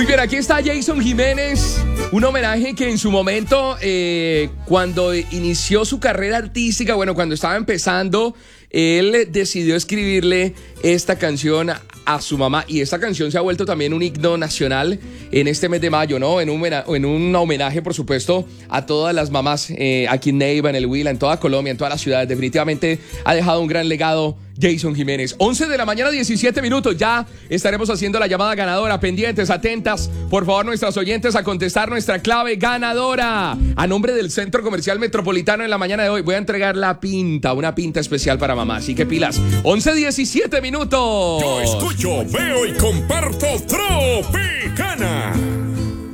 bien, aquí está Jason Jiménez. Un homenaje que en su momento, cuando inició su carrera artística, bueno, cuando estaba empezando, él decidió escribirle esta canción a su mamá. Y esta canción se ha vuelto también un himno nacional en este mes de mayo, ¿no? En un homenaje, por supuesto, a todas las mamás aquí en Neiva, en el Huila, en toda Colombia, en todas las ciudades. Definitivamente ha dejado un gran legado Jason Jiménez. 11 de la mañana, 17 minutos. Ya estaremos haciendo la llamada ganadora. Pendientes, atentas, por favor, nuestras oyentes, a contestar nuestra clave ganadora. A nombre del Centro Comercial Metropolitano, en la mañana de hoy voy a entregar la pinta, una pinta especial para mamá. Así que pilas. 11, 17 minutos. Yo escucho, veo y comparto Tropicana.